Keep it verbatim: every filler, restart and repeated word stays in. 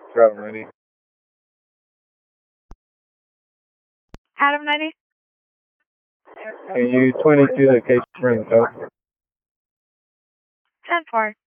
Travel ninety. Adam ninety. Can you twenty-two the case for the code? ten four.